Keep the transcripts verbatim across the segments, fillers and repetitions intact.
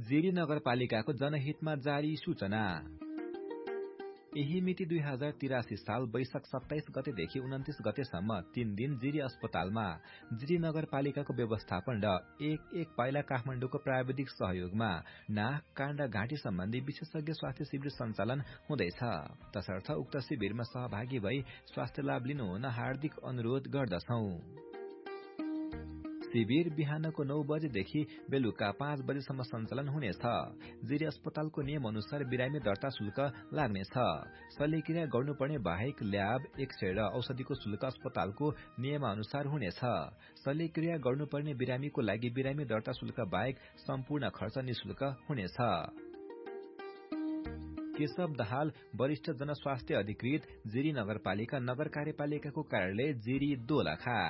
जिरी नगरपालिकाको जनहितमा जारी सूचना। यही मिति दुई हजार तिरासी साल वैशाख सत्ताइस गतेदेखि उन्तिस गतेसम्म तीन दिन जिरी अस्पतालमा जिरी नगरपालिकाको व्यवस्थापन र एक एक पाइला काठमाडौँको प्राविधिक सहयोगमा नाक कान र घाँटी सम्बन्धी विशेषज्ञ स्वास्थ्य शिविर सञ्चालन हुँदैछ। तसर्थ उक्त शिविरमा सहभागी भई स्वास्थ्य लाभ लिनुहुन हार्दिक अनुरोध गर्दछौ। शिविर बिहानको नौ बजेदेखि बेलुका पाँच बजेसम्म सञ्चालन हुनेछ। जिरी अस्पतालको नियम अनुसार बिरामी दर्ता शुल्क लाग्नेछ। शल्यक्रिया गर्नुपर्ने बाहेक ल्याब, एक्सरे र औषधिको शुल्क अस्पतालको नियमानुसार हुनेछ। शल्यक्रिया गर्नुपर्ने बिरामीको लागि बिरामी दर्ता शुल्क बाहेक सम्पूर्ण खर्च निशुल्क हुनेछ। केशव दाहाल वरिष्ठ जनस्वास्थ्य अधिकृत जिरी नगरपालिका नगर कार्यपालिकाको कार्यालय जिरी दोलखा।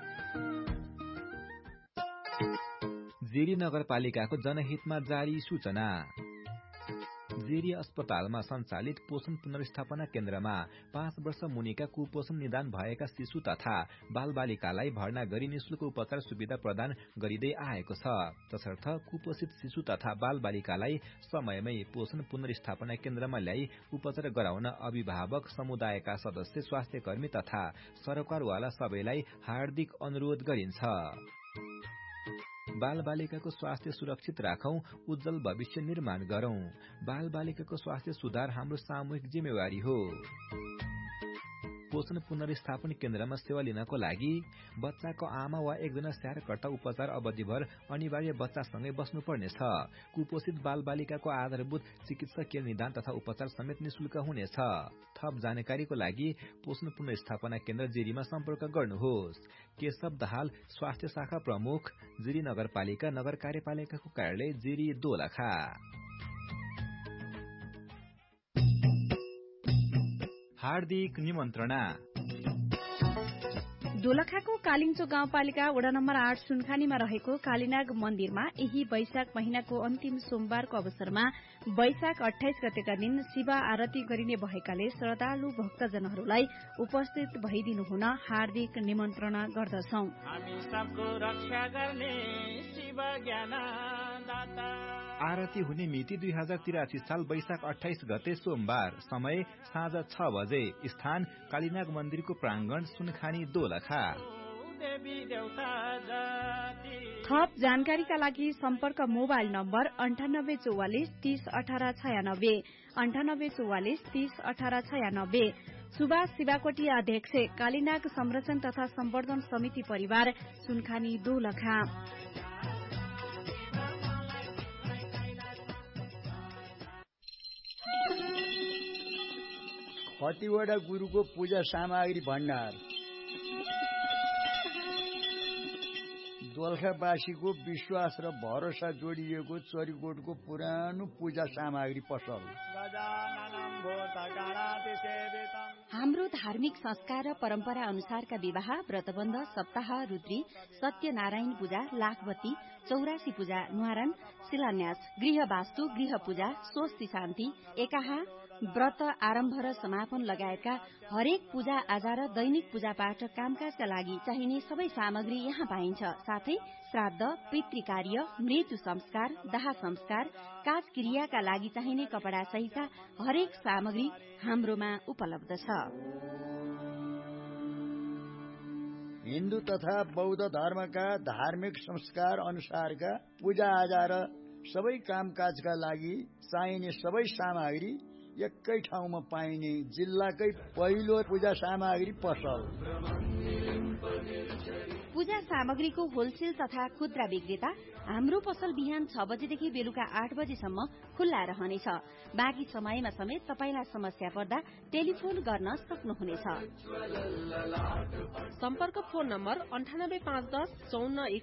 जिरी नगरपालिकाको जनहितमा जारी सूचना। जिरी अस्पतालमा सञ्चालित पोषण पुनर्स्थापना केन्द्रमा पाँच वर्ष मुनिका कुपोषण निदान भएका शिशु तथा बालबालिकालाई भर्ना गरी निशुल्क उपचार सुविधा प्रदान गरिँदै आएको छ। तसर्थ कुपोषित शिशु तथा बालबालिकालाई समयमै पोषण पुनर्स्थापना केन्द्रमा ल्याई उपचार गराउन अभिभावक, समुदायका सदस्य, स्वास्थ्य कर्मी तथा सरकारवाला सबैलाई हार्दिक अनुरोध गरिन्छ। बाल बालिकाको स्वास्थ्य सुरक्षित राखौं, उज्जवल भविष्य निर्माण गरौं। बाल बालिकाको स्वास्थ्य सुधार हाम्रो सामूहिक जिम्मेवारी हो। पोषण पुनर्स्थापन केन्द्रमा सेवा लिनको लागि बच्चाको आमा वा एकजना स्याहारकर्ता उपचार अवधिभर अनिवार्य बच्चासँगै बस्नुपर्नेछ। कुपोषित बाल बालिकाको आधारभूत चिकित्सकीय निदान तथा उपचार समेत निशुल्क हुनेछ। थप जानकारीको लागि पोषण पुनर्स्थापना केन्द्र जिरीमा सम्पर्क गर्नुहोस्। केशव दाहाल, स्वास्थ्य शाखा प्रमुख, जिरी नगरपालिका नगर कार्यपालिकाको कार्यालय जिरी दोलखा। हार्दिक निमन्त्रणा। दोलखाको कालिङचो गाउँपालिका वडा नम्बर आठ सुनखानीमा रहेको कालीनाग मन्दिरमा यही वैशाख महिनाको अन्तिम सोमबारको अवसरमा वैशाख अठाइस गतेका दिन शिव आरती गरिने भएकाले श्रद्धालु भक्तजनहरूलाई उपस्थित भइदिनु हुन हार्दिक निमन्त्रणा गर्दछौं। हामी सबको रक्षा गर्ने शिव ज्ञानदाता। आरती हुने मिति दुई हजार तिरासी साल वैशाख अठाइस गते सोमबार, समय साँझ छ बजे, स्थान कालीनाग मन्दिरको प्राङ्गण सुनखानी दोलखा। थप जानकारीका लागि सम्पर्क मोबाइल नम्बर अन्ठानब्बे चौवालिस तीस अठार छयानब्बे अन्ठानब्बे चौवालिस तीस अठार छयानब्बे। सुभाष शिवाकोटी अध्यक्ष, कालीनाग संरक्षण तथा सम्वर्धन समिति परिवार, सुनखानी दोलखा। कतिवटा गुरुको पूजा सामग्री भण्डार। दोलखावासीको विश्वास र भरोसा जोडिएको चरीकोटको पुरानो पूजा सामग्री पसल। हाम्रो धार्मिक संस्कार र परम्परा अनुसारका विवाह, व्रतबन्ध, सप्ताह, रुद्री, सत्यनारायण पूजा, लाखबत्ती, चौरासी पूजा, न्वारण, शिलान्यास, गृह वास्तु, गृह पूजा, स्वस्ति शान्ति, एकाहा, व्रत आरम्भ र समापन लगायतका हरेक पूजा आजा र दैनिक पूजा पाठ कामकाजका लागि चाहिने सबै सामग्री यहाँ पाइन्छ। साथै श्राद्ध, पितृकार्य, मृत्यु संस्कार, दाह संस्कार, काज क्रियाका लागि चाहिने कपडा सहितका हरेक सामग्री हाम्रोमा उपलब्ध छ। हिन्दू तथा बौद्ध धर्मका धार्मिक संस्कार अनुसारका पूजा आजा र सबै कामकाजका लागि चाहिने सबै सामग्री एकै ठाउँमा पाइने जिल्लाकै पहिलो पूजा सामग्री पसल। पूजा सामग्रीको होलसेल तथा खुद्रा विक्रेता हाम्रो पसल बिहान छ बजेदेखि बेलुका आठ बजेसम्म खुल्ला रहनेछ। बाँकी समयमा समेत तपाईलाई समस्या पर्दा टेलिफोन गर्न सक्नुहुनेछ। सम्पर्क फोन नम्बर अन्ठानब्बे पाँच दस चौन्न